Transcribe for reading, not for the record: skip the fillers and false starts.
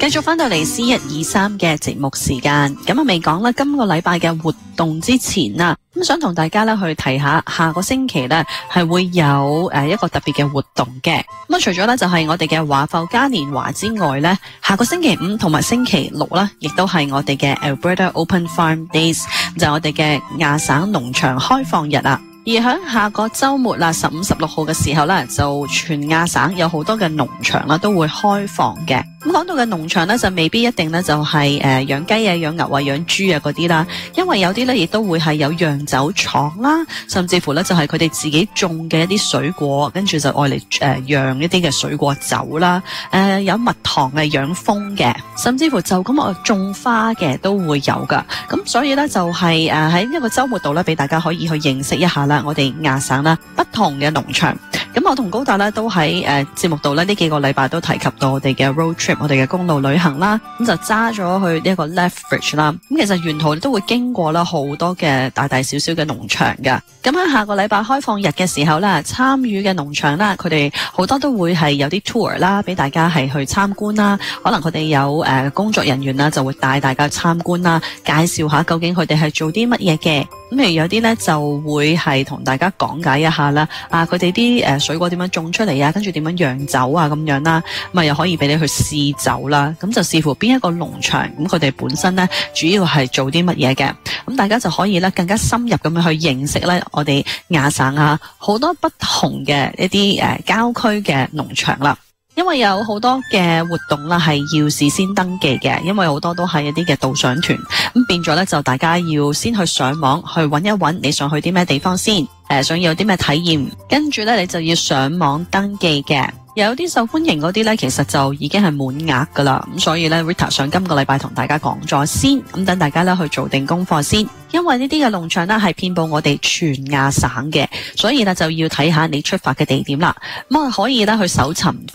續翻到嚟 C123嘅節目時間，咁啊未講啦，今個禮拜嘅活動之前啊，咁想同大家咧去提下，下個星期咧係會有一個特別嘅活動嘅。咁啊除咗咧就係我哋嘅華埠嘉年華之外咧，下個星期5同埋星期6咧，亦都係我哋嘅 Alberta Open Farm Days， 就係我哋嘅亞省農場開放日啊。而喺下個週末啦，15、16號嘅時候咧，就全亞省有好多嘅農場啦都會開放嘅。咁講到嘅農場咧，就未必一定咧就係養雞啊、養牛啊、養豬啊嗰啲啦，因為有啲咧亦都會係有釀酒廠啦，甚至乎咧就係佢哋自己種嘅一啲水果，跟住就愛嚟釀一啲嘅水果酒啦，有蜜糖嘅養蜂嘅，甚至乎就咁我種花嘅都會有噶。咁所以咧就係喺一個週末度咧，俾大家可以去認識一下啦，我哋亞省啦不同嘅農場。咁我同高達咧都喺節目度咧呢幾個禮拜都提及到我哋嘅 road trip， 我哋嘅公路旅行啦，咁就揸咗去呢一個 Lethbridge 啦。咁其實沿途都會經過啦好多嘅大大小小嘅農場噶。咁喺下個禮拜開放日嘅時候咧，參與嘅農場啦，佢哋好多都會係有啲 tour 啦，俾大家係去參觀啦。可能佢哋有工作人員啦，就會帶大家參觀啦，介紹下究竟佢哋係做啲乜嘢嘅。咁譬如有啲咧就會係同大家講解一下啦，佢哋啲水果點樣種出嚟啊，跟住點樣釀酒啊咁樣啦，咁啊又可以俾你去試酒啦。咁就視乎邊一個農場，咁佢哋本身咧主要係做啲乜嘢嘅，咁大家就可以咧更加深入咁樣去認識咧我哋亞省好多不同嘅一啲郊區嘅農場啦。因為有好多嘅活動啦，係要事先登記嘅，因為好多都係一啲嘅導賞團，咁變咗咧就大家要先去上網去揾一揾你想去啲咩地方先，想要有啲咩體驗，跟住咧你就要上網登記嘅。有啲受歡迎嗰啲咧，其實就已經係滿額噶啦，咁所以咧 Rita 想今個禮拜同大家講咗先，咁等大家咧去做定功課先，因為呢啲嘅農場咧係遍佈我哋全亞省嘅，所以咧就要睇下你出發嘅地點啦，咁我可以咧去搜尋